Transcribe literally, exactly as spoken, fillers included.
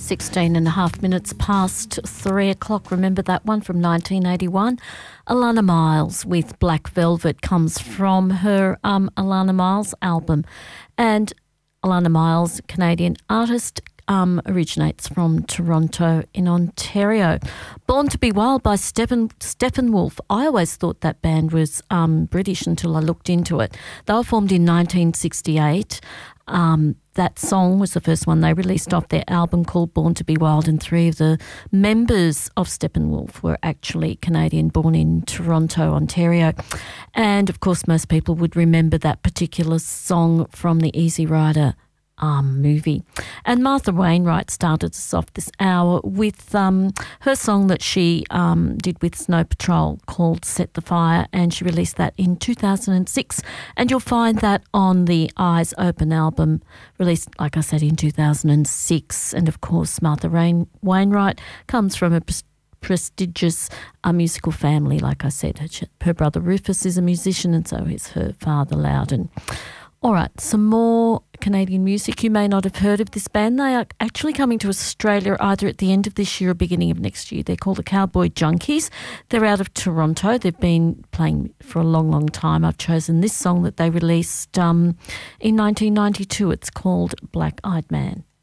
sixteen and a half minutes past three o'clock. Remember that one from nineteen eighty-one? Alannah Myles with Black Velvet comes from her um, Alannah Myles album. And Alannah Myles, Canadian artist, um, originates from Toronto in Ontario. Born to Be Wild by Steppen, Steppenwolf. I always thought that band was um, British until I looked into it. They were formed in nineteen sixty-eight. Um, that song was the first one they released off their album called Born to Be Wild, and three of the members of Steppenwolf were actually Canadian, born in Toronto, Ontario. And, of course, most people would remember that particular song from the Easy Rider Um, movie. And Martha Wainwright started us off this hour with um, her song that she um, did with Snow Patrol called Set the Fire, and she released that in two thousand six, and you'll find that on the Eyes Open album released, like I said, in two thousand six. And of course Martha Rain- Wainwright comes from a pres- prestigious uh, musical family. Like I said, her, her brother Rufus is a musician, and so is her father Loudon. All right, some more Canadian music. You may not have heard of this band. They are actually coming to Australia either at the end of this year or beginning of next year. They're called the Cowboy Junkies. They're out of Toronto. They've been playing for a long, long time. I've chosen this song that they released um, in nineteen ninety-two. It's called Black Eyed Man.